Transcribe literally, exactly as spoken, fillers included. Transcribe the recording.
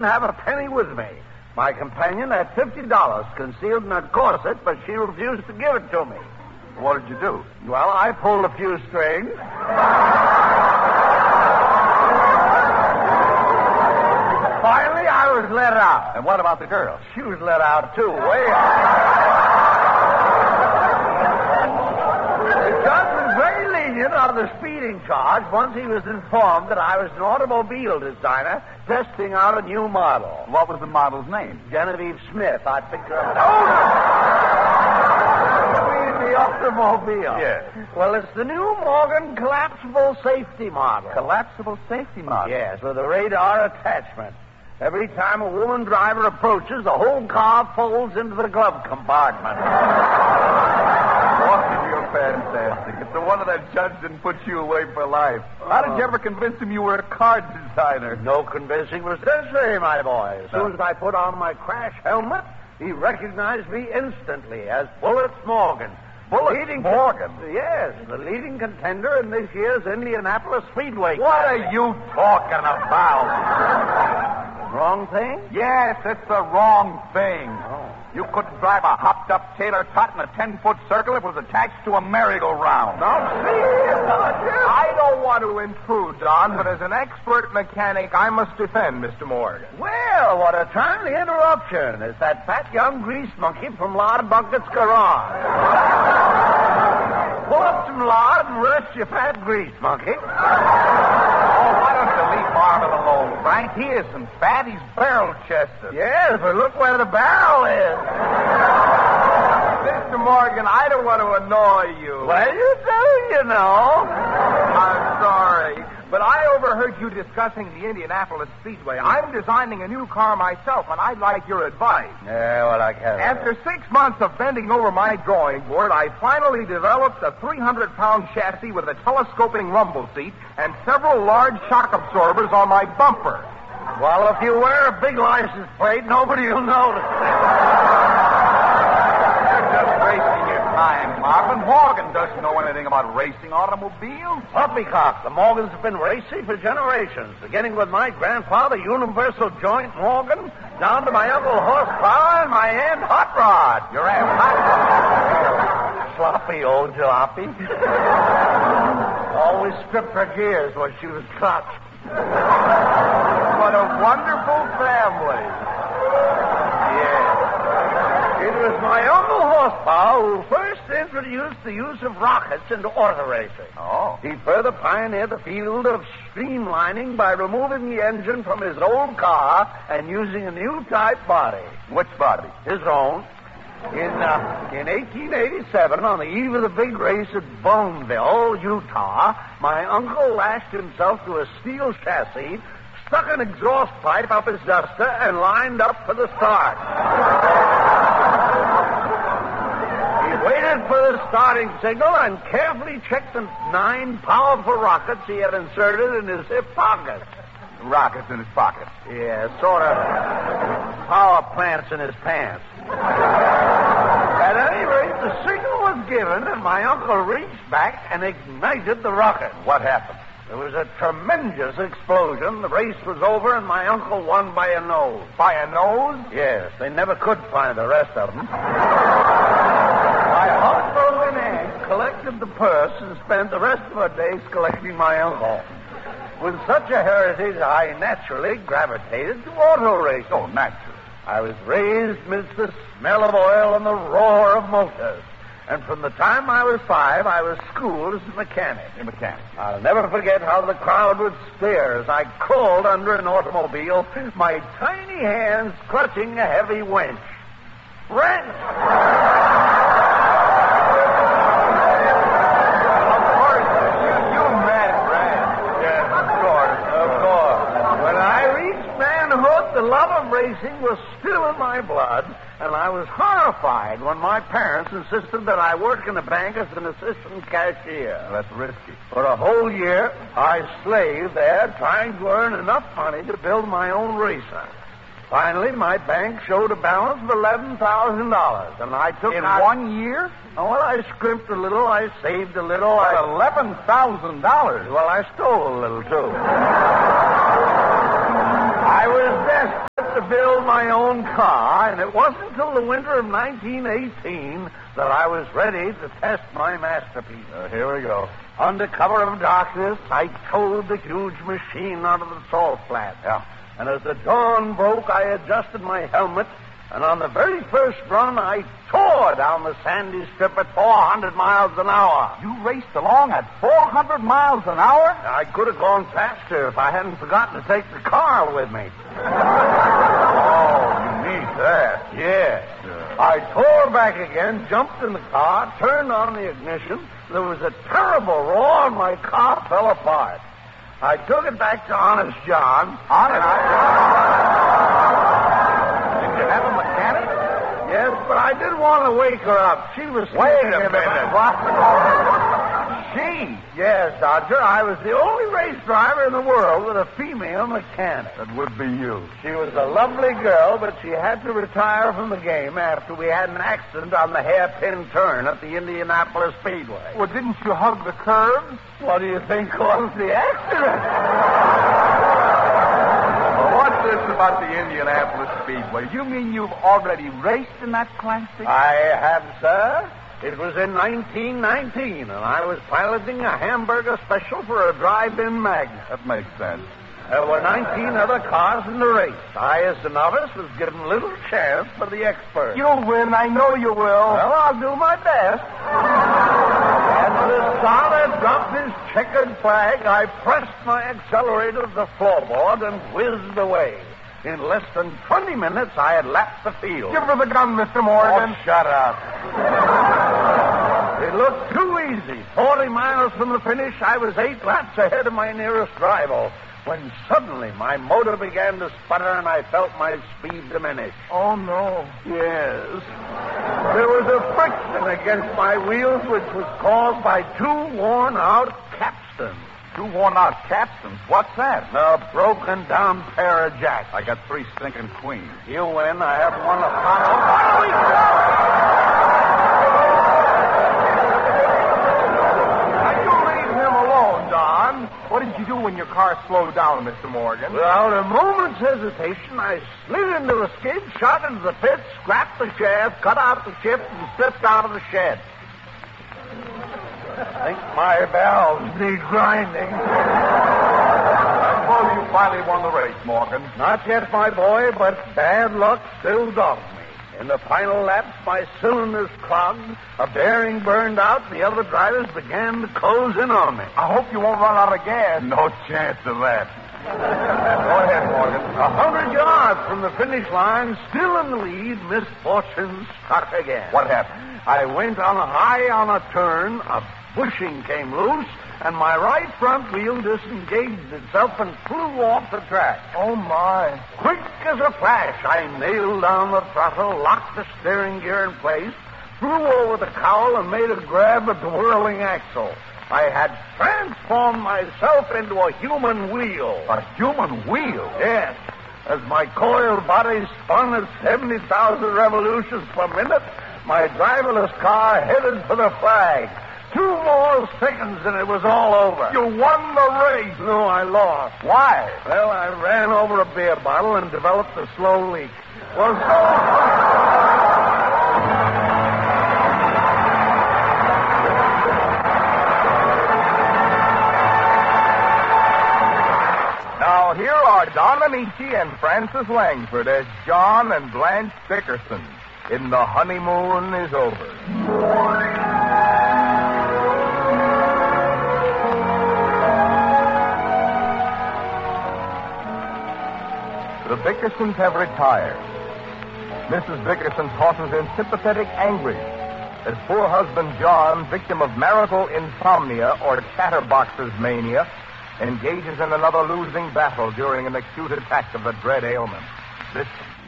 have a penny with me. My companion had fifty dollars concealed in her corset, but she refused to give it to me. What did you do? Well, I pulled a few strings. Finally, I was let out. And what about the girl? She was let out, too, way out. The judge was very lenient on the speeding charge once he was informed that I was an automobile designer testing out a new model. What was the model's name? Genevieve Smith. I picked her up. Oh, the automobile. Yes. Well, it's the new Morgan collapsible safety model. Collapsible safety model? Yes, with a radar attachment. Every time a woman driver approaches, the whole car folds into the glove compartment. Boy, you're fantastic. It's a wonder that judge didn't put you away for life. How did you ever convince him you were a car designer? No convincing was necessary, my boy. As soon as I put on my crash helmet, he recognized me instantly as Bullets Morgan. Bullets leading Morgan? Con- yes, the leading contender in this year's Indianapolis Speedway. What are you talking about? Wrong thing? Yes, it's the wrong thing. Oh. You couldn't drive a hopped-up Taylor tot in a ten-foot circle if it was attached to a merry-go-round. Don't see it, I don't want to intrude, Don, but as an expert mechanic, I must defend Mister Morgan. Well, what a timely interruption. It's that fat young grease monkey from Lard Bucket's garage. Pull up some lard and rest your fat grease monkey. Oh, why don't you leave Marvin alone, Frank? He isn't fat. He's barrel-chested. Yes, but look where the barrel is. Mister Morgan, I don't want to annoy you. Well, you do, you know. I'm sorry, but I overheard you discussing the Indianapolis Speedway. I'm designing a new car myself, and I'd like your advice. Yeah, well, I can't. After six months of bending over my drawing board, I finally developed a three hundred pound chassis with a telescoping rumble seat and several large shock absorbers on my bumper. Well, if you wear a big license plate, nobody will notice. You're just wasting your time, Marvin. Morgan doesn't know anything about racing automobiles. Poppycock, the Morgans have been racing for generations, beginning with my grandfather, Universal Joint Morgan, down to my Uncle Horsepower and my Aunt Hot Rod. Your Aunt Hot Rod? Sloppy old jalopy. Always stripped her gears when she was clutched. What a wonderful family. Yes. It was my Uncle Horsepower who first introduced the use of rockets into auto racing. Oh. He further pioneered the field of streamlining by removing the engine from his old car and using a new type body. Which body? His own. In uh, in eighteen eighty-seven, on the eve of the big race at Boneville, Utah, my uncle lashed himself to a steel chassis, stuck an exhaust pipe up his duster, and lined up for the start. He waited for the starting signal and carefully checked the nine powerful rockets he had inserted in his hip pocket. Rockets in his pocket. Yeah, sort of power plants in his pants. At any rate, the signal was given, and my uncle reached back and ignited the rocket. What happened? There was a tremendous explosion. The race was over, and my uncle won by a nose. By a nose? Yes, they never could find the rest of them. My heartbroken aunt collected the purse and spent the rest of her days collecting my uncle. With such a heritage, I naturally gravitated to auto racing. Oh, naturally. I was raised amidst the smell of oil and the roar of motors. And from the time I was five, I was schooled as a mechanic. A mechanic. I'll never forget how the crowd would stare as I crawled under an automobile, my tiny hands clutching a heavy winch. Wrench! The love of racing was still in my blood, and I was horrified when my parents insisted that I work in a bank as an assistant cashier. Well, that's risky. For a whole year, I slaved there trying to earn enough money to build my own racer. Finally, my bank showed a balance of eleven thousand dollars, and I took In out... one year? Oh, well, I scrimped a little, I saved a little, I... eleven thousand dollars? Well, I stole a little, too. I was desperate. build my own car, and it wasn't until the winter of nineteen eighteen that I was ready to test my masterpiece. Uh, here we go. Under cover of darkness, I towed the huge machine out of the salt flat. Yeah. And as the dawn broke, I adjusted my helmet, and on the very first run, I tore down the sandy strip at four hundred miles an hour. You raced along at four hundred miles an hour? I could have gone faster if I hadn't forgotten to take the car with me. Oh, you need that. Yes. Yeah. I tore back again, jumped in the car, turned on the ignition. There was a terrible roar, and my car fell apart. I took it back to Honest John. Honest John? Did you have a mechanic? Yes, but I didn't want to wake her up. She was Wait sleeping a in the minute. What? She? Yes, Dodger. I was the only race driver in the world with a female mechanic. That would be you. She was a lovely girl, but she had to retire from the game after we had an accident on the hairpin turn at the Indianapolis Speedway. Well, didn't you hug the curves? What do you think caused the accident? Well, what's this about the Indianapolis Speedway? You mean you've already raced in that classic? I have, sir. It was in nineteen nineteen, and I was piloting a hamburger special for a drive-in magnet. That makes sense. There were nineteen other cars in the race. I, as the novice, was given little chance for the expert. You'll win. I know you will. Well, I'll do my best. As the starter dropped his checkered flag, I pressed my accelerator to the floorboard and whizzed away. In less than twenty minutes, I had lapped the field. Give her the gun, Mister Morgan. Oh, shut up. It looked too easy. Forty miles from the finish, I was eight laps ahead of my nearest rival, when suddenly my motor began to sputter and I felt my speed diminish. Oh, no. Yes. There was a friction against my wheels which was caused by two worn-out capstans. Two worn-out capstans? What's that? A broken-down pair of jacks. I got three stinking queens. You win. I have one Apollo. What do we go? Now, you leave him alone, Don. What did you do when your car slowed down, Mister Morgan? Without a moment's hesitation, I slid into the skid, shot into the pit, scrapped the shaft, cut out the chip, and slipped out of the shed. I think my valves need grinding. I suppose you finally won the race, Morgan. Not yet, my boy, but bad luck still dogged me. In the final laps, my cylinders clogged, a bearing burned out, and the other drivers began to close in on me. I hope you won't run out of gas. No chance of that. Go ahead, Morgan. A hundred yards from the finish line, still in the lead, misfortune struck again. What happened? I went on a high on a turn, a bushing came loose, and my right front wheel disengaged itself and flew off the track. Oh, my. Quick as a flash, I nailed down the throttle, locked the steering gear in place, flew over the cowl, and made a grab at the whirling axle. I had transformed myself into a human wheel. A human wheel? Yes. As my coiled body spun at seventy thousand revolutions per minute, my driverless car headed for the flag. Two more seconds and it was all over. You won the race. No, I lost. Why? Well, I ran over a beer bottle and developed a slow leak. Well, so... Now, here are Don Amici and Francis Langford as John and Blanche Dickerson in The Honeymoon is Over. The Dickersons have retired. Missus Dickerson tosses in sympathetic anguish as poor husband John, victim of marital insomnia or chatterboxer's mania, engages in another losing battle during an acute attack of the dread ailment. Listen.